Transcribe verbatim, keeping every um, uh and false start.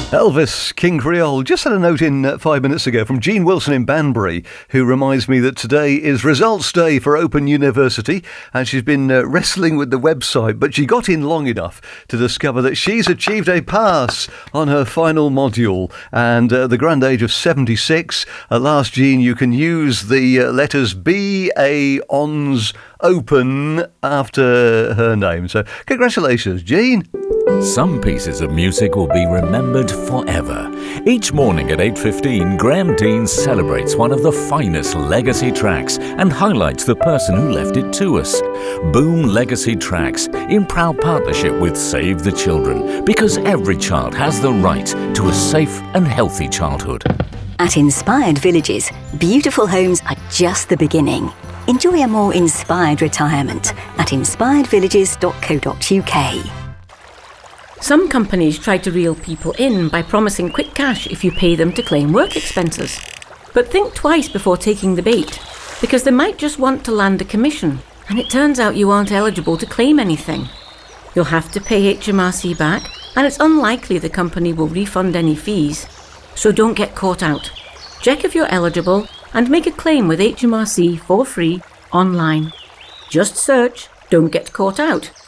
Elvis, King Creole. Just had a note in uh, five minutes ago from Jean Wilson in Banbury, who reminds me that today is results day for Open University, and she's been uh, wrestling with the website, but she got in long enough to discover that she's achieved a pass on her final module, and uh, the grand age of seventy-six. At last, Jean, you can use the uh, letters B A O N S Open after her name. So congratulations, Jean. Some pieces of music will be remembered forever. Each morning at eight fifteen, Graham Dean celebrates one of the finest legacy tracks and highlights the person who left it to us. Boom Legacy Tracks, in proud partnership with Save the Children, because every child has the right to a safe and healthy childhood. At Inspired Villages, beautiful homes are just the beginning. Enjoy a more inspired retirement at inspired villages dot co dot uk. Some companies try to reel people in by promising quick cash if you pay them to claim work expenses. But think twice before taking the bait, because they might just want to land a commission, and it turns out you aren't eligible to claim anything. You'll have to pay H M R C back, and it's unlikely the company will refund any fees. So don't get caught out. Check if you're eligible and make a claim with H M R C for free online. Just search "Don't Get Caught Out"